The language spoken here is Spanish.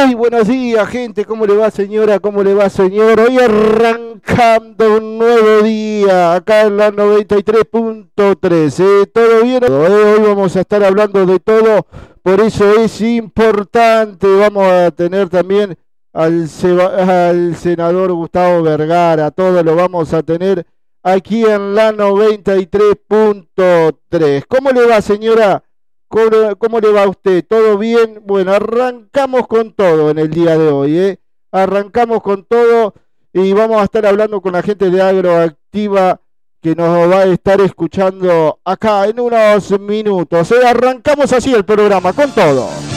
Muy buenos días, gente. ¿Cómo le va, señora? ¿Cómo le va, señor? Hoy arrancando un nuevo día acá en la 93.3. ¿Todo bien? Hoy vamos a estar hablando de todo, por eso es importante. Vamos a tener también al senador Gustavo Vergara. Todo lo vamos a tener aquí en la 93.3. ¿Cómo le va, señora? ¿Cómo le va a usted? ¿Todo bien? Bueno, arrancamos con todo en el día de hoy, ¿eh? Arrancamos con todo y vamos a estar hablando con la gente de Agroactiva que nos va a estar escuchando acá en unos minutos. Arrancamos así el programa, con todo.